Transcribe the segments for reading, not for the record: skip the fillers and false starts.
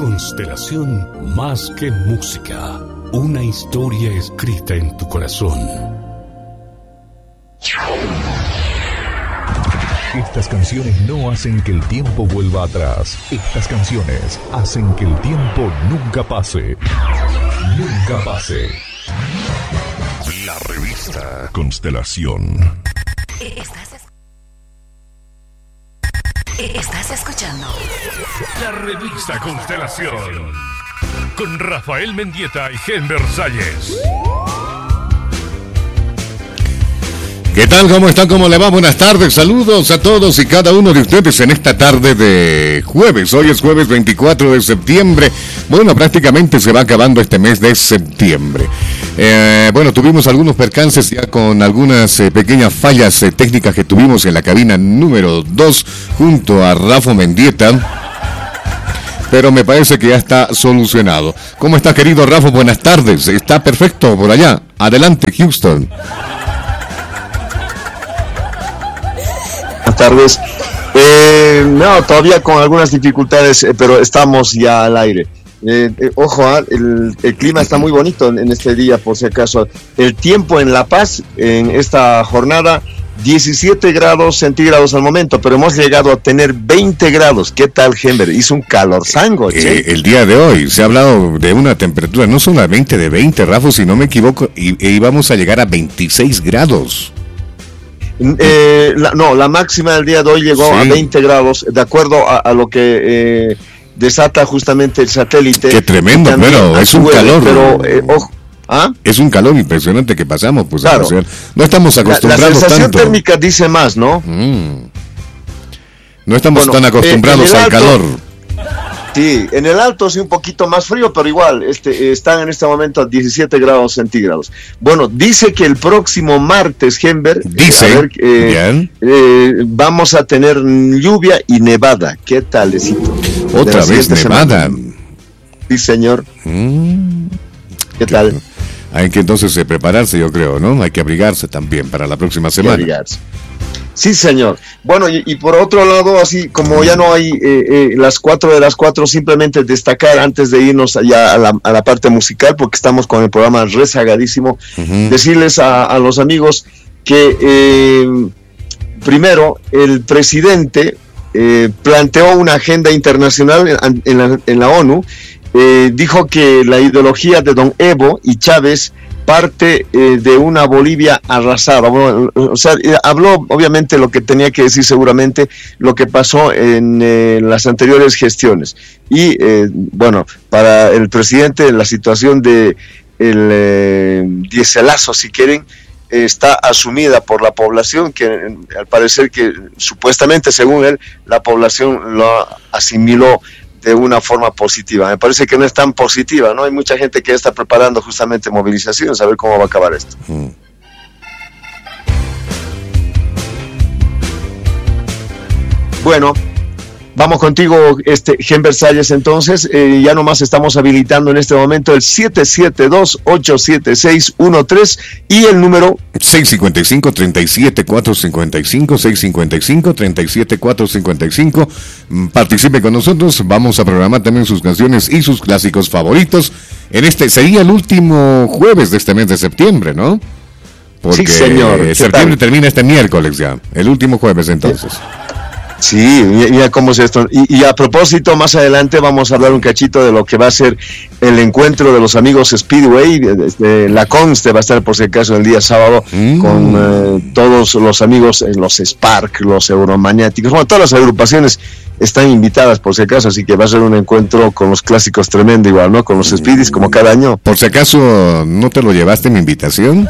Constelación más que música, una historia escrita en tu corazón. Estas canciones no hacen que el tiempo vuelva atrás. Estas canciones hacen que el tiempo nunca pase. Nunca pase. La revista Constelación. Estás escuchando La revista Constelación con Rafael Mendieta y Gen Versalles. ¿Qué tal? ¿Cómo están? ¿Cómo le va? Buenas tardes. Saludos a todos y cada uno de ustedes en esta tarde de jueves. Hoy es jueves 24 de septiembre. Bueno, prácticamente se va acabando este mes de septiembre. Bueno, tuvimos algunos percances ya con algunas pequeñas fallas técnicas que tuvimos en la cabina número 2 junto a Rafa Mendieta. Pero me parece que ya está solucionado. ¿Cómo está, querido Rafa? Buenas tardes. Está perfecto por allá. Adelante, Houston. Buenas tardes. No, todavía con algunas dificultades, pero estamos ya al aire. Ojo, el clima está muy bonito en este día, por si acaso. El tiempo en La Paz, en esta jornada, 17 grados centígrados al momento, pero hemos llegado a tener 20 grados. ¿Qué tal, Gember? Hizo un calor sango, el día de hoy se ha hablado de una temperatura no solamente de 20, Rafa, si no me equivoco, y íbamos a llegar a 26 grados. La máxima del día de hoy llegó a 20 grados, de acuerdo a lo que desata justamente el satélite. Qué tremendo, bueno, es un calor. Pero, ojo, es un calor impresionante que pasamos, pues claro. No estamos acostumbrados la sensación tanto. térmica dice más, ¿no? No estamos tan acostumbrados al calor. Sí, en el alto sí un poquito más frío, pero igual están en este momento a 17 grados centígrados. Bueno, dice que el próximo martes, Gember, vamos a tener lluvia y nevada. ¿Qué talecito? Otra vez nevada. Sí, señor. ¿Qué tal? Hay que entonces prepararse, yo creo, ¿no? Hay que abrigarse también para la próxima semana. Sí, señor. Bueno, y por otro lado, así como ya no hay las 4 de las 4, simplemente destacar antes de irnos allá a la parte musical, porque estamos con el programa rezagadísimo, decirles a los amigos que primero el presidente planteó una agenda internacional en la ONU, dijo que la ideología de don Evo y Chávez parte de una Bolivia arrasada. Bueno, o sea, habló obviamente lo que tenía que decir, seguramente lo que pasó en las anteriores gestiones. Y bueno, para el presidente la situación de el dieselazo, si quieren, está asumida por la población, que al parecer que supuestamente, según él, la población lo asimiló de una forma positiva. Me parece que no es tan positiva, ¿no? Hay mucha gente que está preparando justamente movilizaciones, a ver cómo va a acabar esto. Bueno, vamos contigo, Gen Versalles, entonces. Ya nomás estamos habilitando en este momento el 772-87613 y el número 655-37455, 655-37455. Participe con nosotros. Vamos a programar también sus canciones y sus clásicos favoritos. Sería el último jueves de este mes de septiembre, ¿no? Porque sí, señor. Septiembre termina este miércoles ya. El último jueves, entonces. Sí, mira cómo es esto. Y a propósito, más adelante vamos a hablar un cachito de lo que va a ser el encuentro de los amigos Speedway. La Conste va a estar, por si acaso, el día sábado con todos los amigos, los Spark, los Euromaniáticos. Bueno, todas las agrupaciones están invitadas, por si acaso, así que va a ser un encuentro con los clásicos tremendo igual, ¿no? Con los Speedies, como cada año. Por si acaso, ¿no te lo llevaste mi invitación?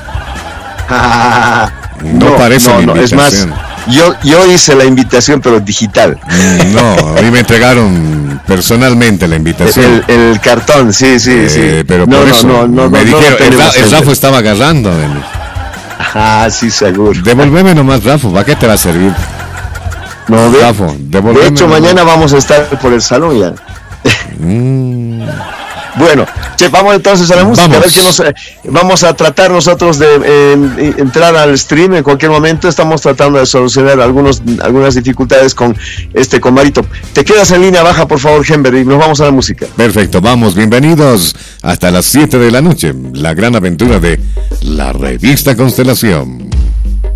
No parece mi invitación. Es más, yo hice la invitación, pero digital. No, a mí me entregaron personalmente la invitación. El cartón, sí. Pero por eso me dijeron, el Rafa estaba agarrando. Sí, seguro. Devolveme nomás, Rafa, ¿para qué te va a servir? No, Rafa, de hecho, mañana vamos a estar por el salón ya. Bueno, che, vamos entonces a la música. Vamos. A ver vamos a tratar nosotros de entrar al stream en cualquier momento. Estamos tratando de solucionar algunas dificultades con Marito. Te quedas en línea baja, por favor, Hember, y nos vamos a la música. Perfecto, vamos, bienvenidos hasta las 7 de la noche. La gran aventura de la revista Constelación.